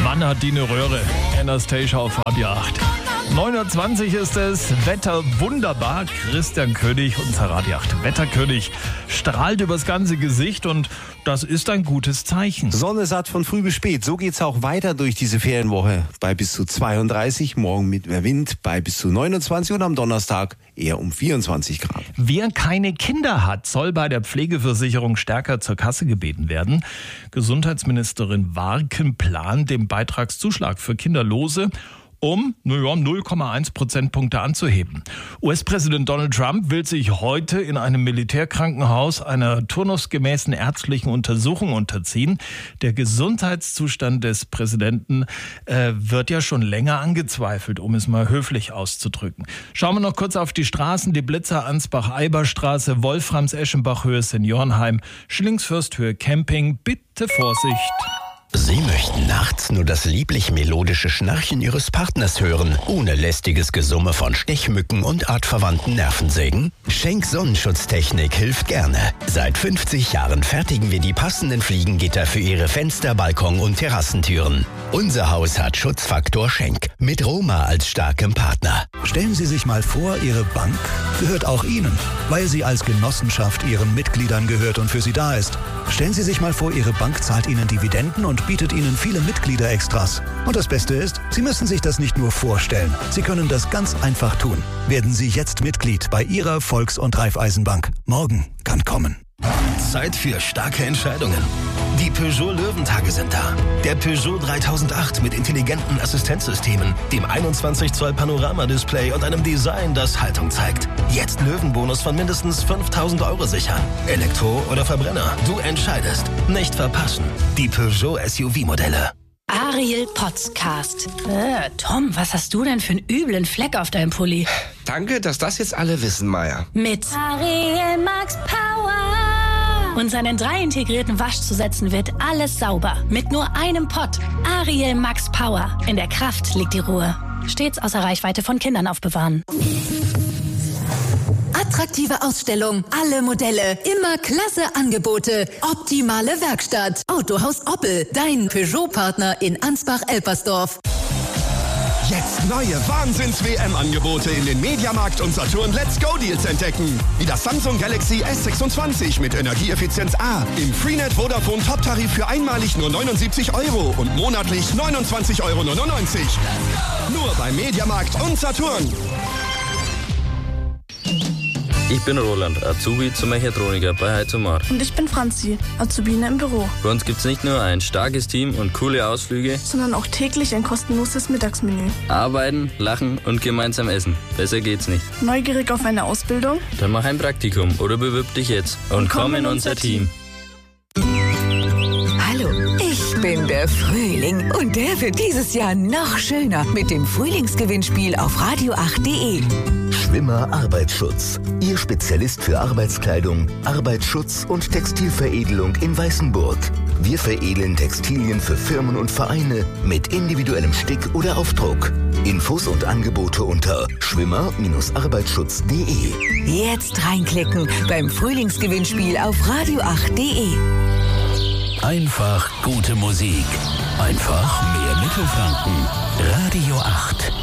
Mann hat die eine Röhre. Anastasia auf Radio 8. 9.20 Uhr ist es. Wetter wunderbar. Christian König, unser Radio 8 Wetterkönig, strahlt übers ganze Gesicht und das ist ein gutes Zeichen. Sonne satt von früh bis spät. So geht's auch weiter durch diese Ferienwoche. Bei bis zu 32, morgen mit mehr Wind, bei bis zu 29 und am Donnerstag eher um 24 Grad. Wer keine Kinder hat, soll bei der Pflegeversicherung stärker zur Kasse gebeten werden. Gesundheitsministerin Warken plant den Beitragszuschlag für Kinderlose um 0,1 Prozentpunkte anzuheben. US-Präsident Donald Trump will sich heute in einem Militärkrankenhaus einer turnusgemäßen ärztlichen Untersuchung unterziehen. Der Gesundheitszustand des Präsidenten wird ja schon länger angezweifelt, um es mal höflich auszudrücken. Schauen wir noch kurz auf die Straßen. Die Blitzer Ansbach-Eiberstraße, Wolframs-Eschenbach-Höhe Seniorenheim, Schillingsfürst-Höhe Camping. Bitte Vorsicht! Sie möchten nachts nur das lieblich-melodische Schnarchen Ihres Partners hören, ohne lästiges Gesumme von Stechmücken und artverwandten Nervensägen? Schenk Sonnenschutztechnik hilft gerne. Seit 50 Jahren fertigen wir die passenden Fliegengitter für Ihre Fenster, Balkon und Terrassentüren. Unser Haus hat Schutzfaktor Schenk mit Roma als starkem Partner. Stellen Sie sich mal vor, Ihre Bank gehört auch Ihnen, weil sie als Genossenschaft Ihren Mitgliedern gehört und für sie da ist. Stellen Sie sich mal vor, Ihre Bank zahlt Ihnen Dividenden und bietet Ihnen viele Mitgliederextras. Und das Beste ist, Sie müssen sich das nicht nur vorstellen. Sie können das ganz einfach tun. Werden Sie jetzt Mitglied bei Ihrer Volks- und Raiffeisenbank. Morgen kann kommen. Zeit für starke Entscheidungen. Die Peugeot Löwentage sind da. Der Peugeot 3008 mit intelligenten Assistenzsystemen, dem 21 Zoll Panoramadisplay und einem Design, das Haltung zeigt. Jetzt Löwenbonus von mindestens 5.000 € sichern. Elektro oder Verbrenner, du entscheidest. Nicht verpassen. Die Peugeot SUV-Modelle. Ariel Podcast. Tom, was hast du denn für einen üblen Fleck auf deinem Pulli? Danke, dass das jetzt alle wissen, Maya. Mit Ariel Max Power. Und seinen 3 integrierten Waschzusätzen wird alles sauber. Mit nur einem Pott. Ariel Max Power. In der Kraft liegt die Ruhe. Stets außer Reichweite von Kindern aufbewahren. Attraktive Ausstellung, alle Modelle, immer klasse Angebote, optimale Werkstatt. Autohaus Oppel, dein Peugeot-Partner in Ansbach-Elpersdorf. Jetzt neue Wahnsinns-WM-Angebote in den Mediamarkt und Saturn Let's Go Deals entdecken. Wie das Samsung Galaxy S26 mit Energieeffizienz A im Freenet Vodafone Top-Tarif für einmalig nur 79 € und monatlich 29,99 €. Nur beim Mediamarkt und Saturn. Ich bin Roland, Azubi zum Mechatroniker bei Heizomar. Und ich bin Franzi, Azubine im Büro. Bei uns gibt's nicht nur ein starkes Team und coole Ausflüge, sondern auch täglich ein kostenloses Mittagsmenü. Arbeiten, lachen und gemeinsam essen. Besser geht's nicht. Neugierig auf eine Ausbildung? Dann mach ein Praktikum oder bewirb dich jetzt und komm in unser Team. Hallo, ich bin der Frühling und der wird dieses Jahr noch schöner mit dem Frühlingsgewinnspiel auf radio8.de. Schwimmer Arbeitsschutz. Ihr Spezialist für Arbeitskleidung, Arbeitsschutz und Textilveredelung in Weißenburg. Wir veredeln Textilien für Firmen und Vereine mit individuellem Stick oder Aufdruck. Infos und Angebote unter schwimmer-arbeitsschutz.de. Jetzt reinklicken beim Frühlingsgewinnspiel auf radio8.de. Einfach gute Musik. Einfach mehr Mittelfranken. Radio 8.